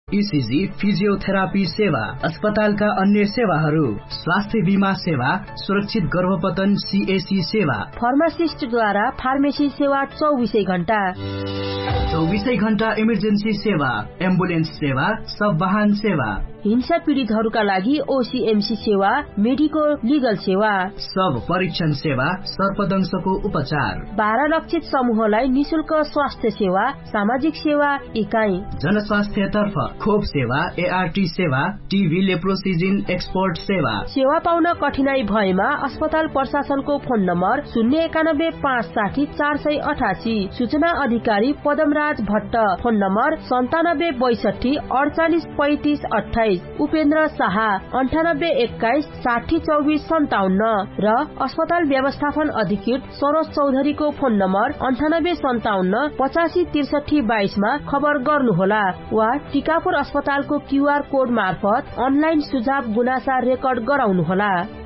ECG, physiotherapy सेवा, अस्पतालका अन्य सेवाहरू, स्वास्थ्य बीमा सेवा, सुरक्षित गर्भपतन सीएसी सेवा, फार्मासिस्टद्वारा फार्मेसी सेवा 24 घण्टा, 24 घण्टा इमर्जेन्सी सेवा, एम्बुलेन्स सेवा, सब वाहन सेवा, हिंसा पीडितहरूका लागि ओसीएमसी सेवा, मेडिकल लिगल सेवा, सब परीक्षण सेवा, सर्पदंशको उपचार, 12 लक्षित समूहलाई निशुल्क स्वास्थ्य सेवा, सामाजिक सेवा इकाइ, जनस्वास्थ्यतर्फ खोप सेवा, एआरटी सेवा, टीबी लेप्रोसिजिन एक्सपोर्ट सेवा पाउन कठिनाई भएमा अस्पताल प्रशासनको फोन नम्बर 091 560 488, सूचना अधिकारी पदमराज भट्ट, फोन नम्बर 97 62 48 35 28, उपेन्द्र शाह 98 21 60 24 57 र अस्पताल व्यवस्थापन अधिकृत सरोज चौधरीको फोन नम्बर 98 57 85 63 22 मा खबर गर्नुहोला वा टिकापुर अस्पतालको क्यूआर कोड मार्फत अनलाइन सुझाव गुनासा रेकर्ड गराउनुहोला।